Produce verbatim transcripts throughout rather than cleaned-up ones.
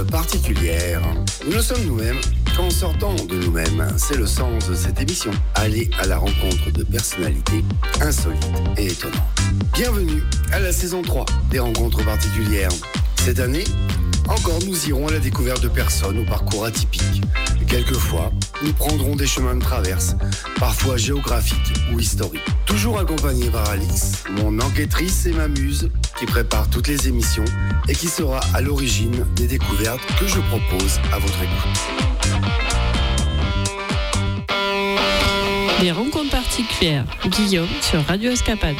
particulière. Nous sommes nous-mêmes qu'en sortant de nous-mêmes. C'est le sens de cette émission. Aller à la rencontre de personnalités insolites et étonnantes. Bienvenue à la saison trois des rencontres particulières. Cette année, encore nous irons à la découverte de personnes au parcours atypique. Et quelquefois, nous prendrons des chemins de traverse, parfois géographiques ou historiques. Toujours accompagné par Alix, mon enquêtrice et ma muse, qui prépare toutes les émissions et qui sera à l'origine des découvertes que je propose à votre écoute. Les rencontres particulières, Guillaume sur Radio Escapade.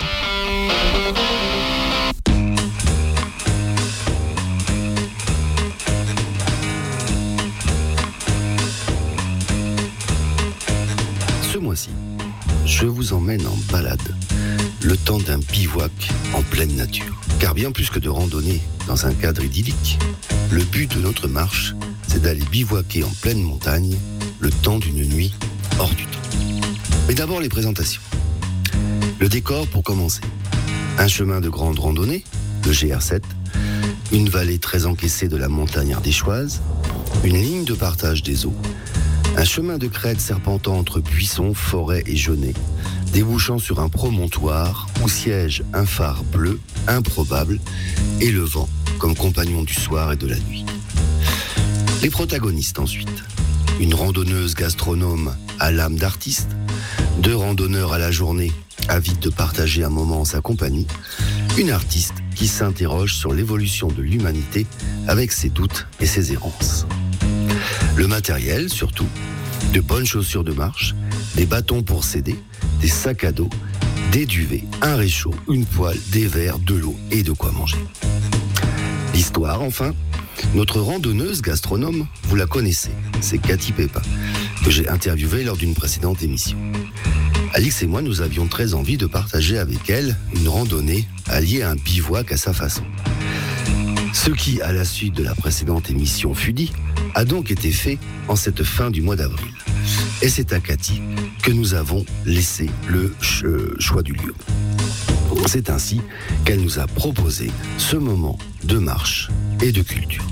Ce mois-ci, je vous emmène en balade, le temps d'un bivouac en pleine nature. Car bien plus que de randonner dans un cadre idyllique, le but de notre marche, c'est d'aller bivouaquer en pleine montagne, le temps d'une nuit hors du temps. Mais d'abord les présentations. Le décor pour commencer. Un chemin de grande randonnée, le G R sept, une vallée très encaissée de la montagne ardéchoise, une ligne de partage des eaux, un chemin de crête serpentant entre buissons, forêts et genêts, débouchant sur un promontoire où siège un phare bleu improbable et le vent comme compagnon du soir et de la nuit. Les protagonistes ensuite. Une randonneuse gastronome à l'âme d'artiste, deux randonneurs à la journée avides de partager un moment en sa compagnie, une artiste qui s'interroge sur l'évolution de l'humanité avec ses doutes et ses errances. Le matériel surtout, de bonnes chaussures de marche, des bâtons pour s'aider, des sacs à dos, des duvets, un réchaud, une poêle, des verres, de l'eau et de quoi manger. L'histoire enfin, notre randonneuse gastronome, vous la connaissez, c'est Cathy Pépin, que j'ai interviewée lors d'une précédente émission. Alix et moi, nous avions très envie de partager avec elle une randonnée alliée à un bivouac à sa façon. Ce qui, à la suite de la précédente émission fut dit, a donc été fait en cette fin du mois d'avril. Et c'est à Cathy que nous avons laissé le choix du lieu. C'est ainsi qu'elle nous a proposé ce moment de marche et de culture.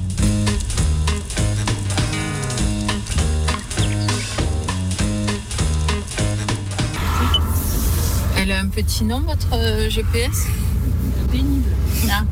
Elle a un petit nom, votre euh, G P S ? Pénible. Ah.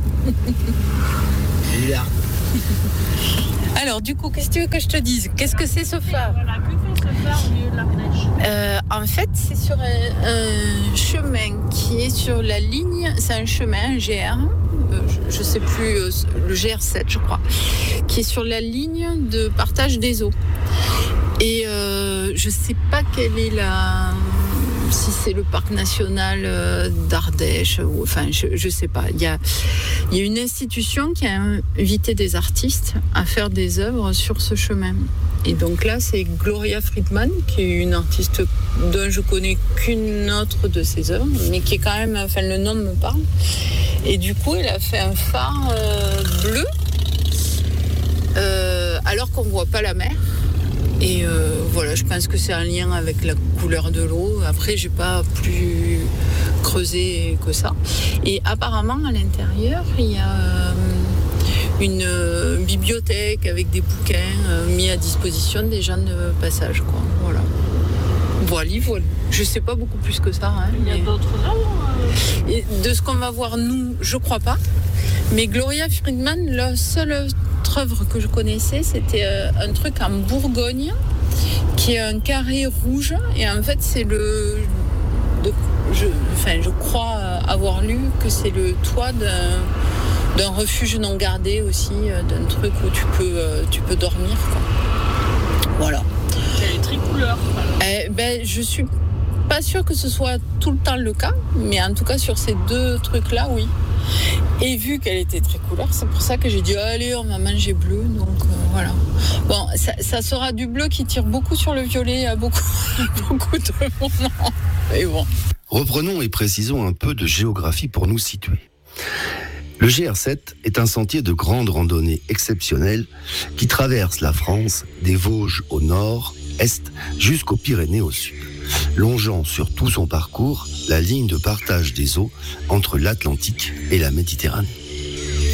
Alors, du coup, qu'est-ce que tu veux que je te dise ? Qu'est-ce que c'est ce phare ? Voilà, que fait ce phare au milieu de l'Ardèche ? euh, En fait, c'est sur un, un chemin qui est sur la ligne, c'est un chemin, un G R, euh, je ne sais plus, euh, le G R sept, je crois, qui est sur la ligne de partage des eaux. Et euh, je ne sais pas quelle est la... si c'est le parc national d'Ardèche, ou, enfin je ne sais pas. Il y a, il y a une institution qui a invité des artistes à faire des œuvres sur ce chemin. Et donc là, c'est Gloria Friedman, qui est une artiste dont je connais qu'une autre de ses œuvres, mais qui est quand même, enfin le nom me parle. Et du coup, elle a fait un phare euh, bleu, euh, alors qu'on ne voit pas la mer. Et euh, voilà, je pense que c'est un lien avec la couleur de l'eau. Après, j'ai pas plus creusé que ça. Et apparemment, à l'intérieur, il y a euh, une euh, bibliothèque avec des bouquins euh, mis à disposition des gens de passage, quoi. Voilà. Voilà, voilà. Je sais pas beaucoup plus que ça. Hein, il y a mais... d'autres œuvres. Et de ce qu'on va voir, nous, je crois pas. Mais Gloria Friedman, la seule œuvre que je connaissais, c'était un truc en Bourgogne qui est un carré rouge et en fait c'est le de, je, enfin, je crois avoir lu que c'est le toit d'un, d'un refuge non gardé aussi, d'un truc où tu peux, tu peux dormir, quoi. Voilà. Elle est tricouleur. Eh ben, je suis pas sûre que ce soit tout le temps le cas, mais en tout cas sur ces deux trucs là, oui. Et vu qu'elle était très couleur, c'est pour ça que j'ai dit allez, on va manger bleu. Donc euh, voilà. Bon, ça, ça sera du bleu qui tire beaucoup sur le violet à beaucoup, beaucoup de moments. Et bon. Reprenons et précisons un peu de géographie pour nous situer. Le G R sept est un sentier de grande randonnée exceptionnel qui traverse la France des Vosges au nord, est, jusqu'aux Pyrénées au sud, longeant sur tout son parcours la ligne de partage des eaux entre l'Atlantique et la Méditerranée.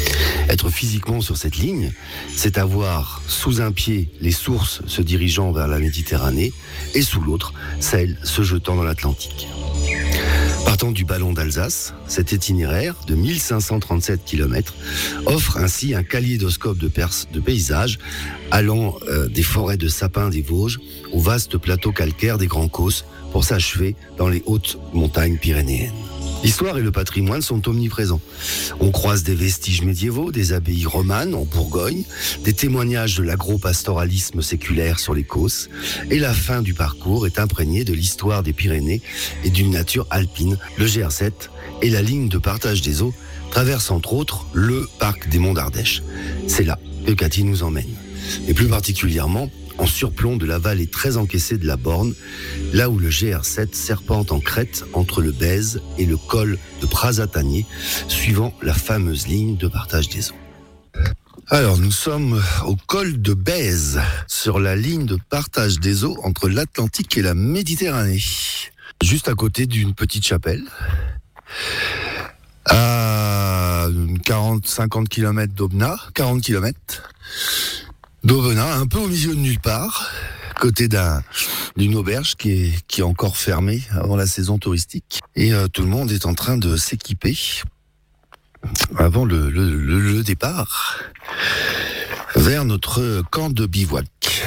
Être physiquement sur cette ligne, c'est avoir sous un pied les sources se dirigeant vers la Méditerranée et sous l'autre, celles se jetant dans l'Atlantique. Partant du ballon d'Alsace, cet itinéraire de mille cinq cent trente-sept kilomètres offre ainsi un kaléidoscope de, pers- de paysages allant euh, des forêts de sapins des Vosges aux vastes plateaux calcaires des Grands Causses pour s'achever dans les hautes montagnes pyrénéennes. L'histoire et le patrimoine sont omniprésents. On croise des vestiges médiévaux, des abbayes romanes en Bourgogne, des témoignages de l'agro-pastoralisme séculaire sur les Causses, et la fin du parcours est imprégnée de l'histoire des Pyrénées et d'une nature alpine. Le G R sept et la ligne de partage des eaux traversent entre autres le parc des Monts d'Ardèche. C'est là que Cathy nous emmène. Et plus particulièrement en surplomb de la vallée très encaissée de la Borne, là où le G R sept serpente en crête entre le Bèze et le col de Prazatanier, suivant la fameuse ligne de partage des eaux. Alors, nous sommes au col de Bèze, sur la ligne de partage des eaux entre l'Atlantique et la Méditerranée, juste à côté d'une petite chapelle, à quarante à cinquante kilomètres d'Aubenas, quarante kilomètres d'Aubenas, un peu au milieu de nulle part, côté d'un, d'une auberge qui est, qui est encore fermée avant la saison touristique. Et euh, tout le monde est en train de s'équiper avant le, le, le, le départ vers notre camp de bivouac.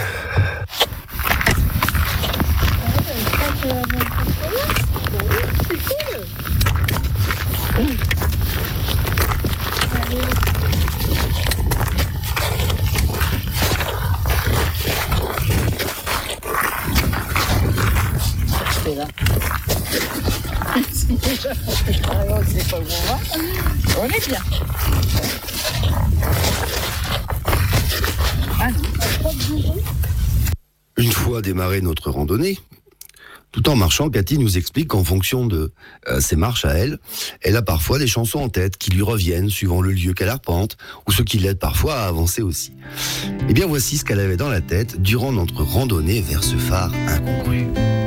C'est là. C'est déjà on sait pas où on va. On est bien. Ah non. Une fois démarré notre randonnée, tout en marchant, Cathy nous explique qu'en fonction de euh, ses marches à elle, elle a parfois des chansons en tête qui lui reviennent suivant le lieu qu'elle arpente ou ce qui l'aide parfois à avancer aussi. Eh bien voici ce qu'elle avait dans la tête durant notre randonnée vers ce phare incongru.